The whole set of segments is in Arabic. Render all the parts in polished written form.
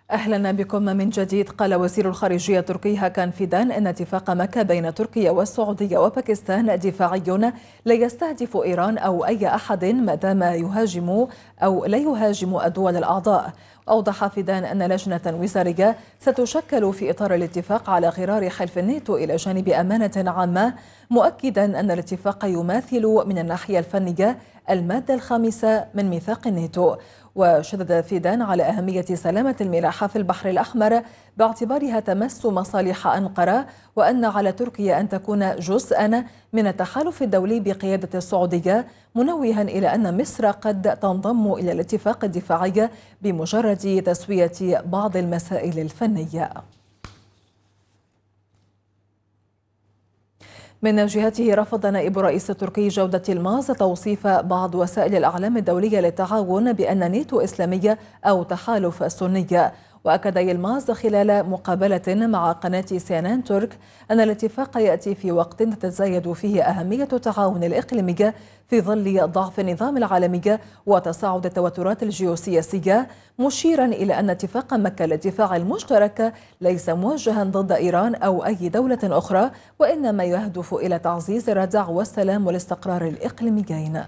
أهلا بكم من جديد. قال وزير الخارجية التركي هاكان فيدان أن اتفاق مكة بين تركيا والسعودية وباكستان دفاعي لا يستهدف إيران أو أي أحد ما دام يهاجم أو لا يهاجم الدول الأعضاء. أوضح فيدان أن لجنة وزارية ستشكل في إطار الاتفاق على غرار حلف الناتو إلى جانب أمانة عامة، مؤكدا أن الاتفاق يماثل من الناحية الفنية المادة 5 من ميثاق الناتو. وشدد فيدان على أهمية سلامة الملاحة في البحر الأحمر باعتبارها تمس مصالح أنقرة، وأن على تركيا أن تكون جزءا من التحالف الدولي بقيادة السعودية، منوها إلى أن مصر قد تنضم إلى الاتفاق الدفاعي بمجرد تسوية بعض المسائل الفنية. من جهته رفض نائب رئيس التركي جودة يلماز توصيف بعض وسائل الإعلام الدولية للتعاون بأن ناتو إسلامية أو تحالف سني. وأكد يلماز خلال مقابلة مع قناة CNN ترك أن الاتفاق يأتي في وقت تتزايد فيه أهمية التعاون الإقليمي في ظل ضعف النظام العالمي وتصاعد التوترات الجيوسياسية، مشيرا إلى أن اتفاق مكة للدفاع المشترك ليس موجها ضد إيران أو أي دولة أخرى، وإنما يهدف إلى تعزيز الردع والسلام والاستقرار الإقليميين.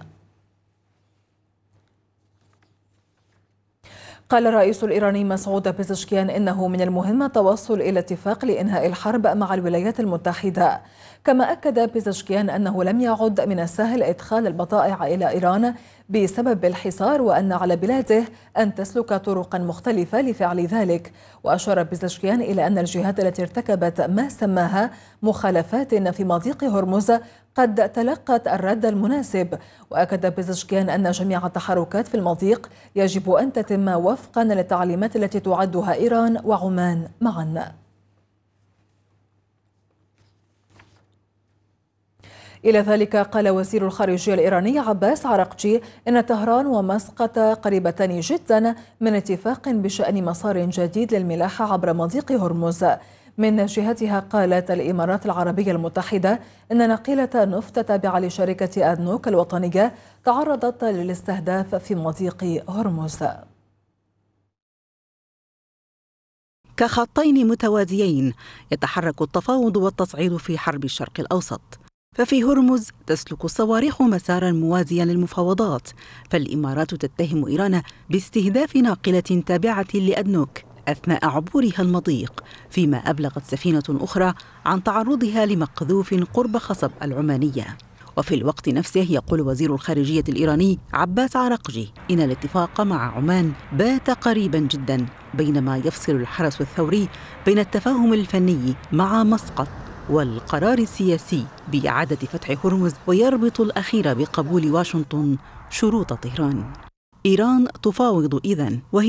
قال الرئيس الإيراني مسعود بيزشكيان إنه من المهم التوصل إلى اتفاق لإنهاء الحرب مع الولايات المتحدة. كما أكد بيزشكيان أنه لم يعد من السهل إدخال البضائع إلى إيران بسبب الحصار، وأن على بلاده أن تسلك طرقا مختلفة لفعل ذلك. وأشار بيزشكيان إلى أن الجهات التي ارتكبت ما سماها مخالفات في مضيق هرمز قد تلقت الرد المناسب. وأكد بيزشكيان أن جميع التحركات في المضيق يجب أن تتم وفقا للتعليمات التي تعدها إيران وعمان معا. إلى ذلك قال وزير الخارجية الإيراني عباس عراقجي إن طهران ومسقط قريبتان جدا من اتفاق بشأن مسار جديد للملاحة عبر مضيق هرمز. من جهتها قالت الإمارات العربية المتحدة إن ناقلة نفط تابعة لشركة أدنوك الوطنية تعرضت للاستهداف في مضيق هرمز. كخطين متوازيين يتحرك التفاوض والتصعيد في حرب الشرق الأوسط. ففي هرمز تسلك الصواريخ مسارا موازيا للمفاوضات، فالإمارات تتهم إيران باستهداف ناقلة تابعة لأدنوك أثناء عبورها المضيق، فيما أبلغت سفينة أخرى عن تعرضها لمقذوف قرب خصب العمانية. وفي الوقت نفسه يقول وزير الخارجية الإيراني عباس عراقجي إن الاتفاق مع عمان بات قريبا جدا، بينما يفصل الحرس الثوري بين التفاهم الفني مع مسقط والقرار السياسي بإعادة فتح هرمز، ويربط الأخير بقبول واشنطن شروط طهران. إيران تفاوض إذن، وهي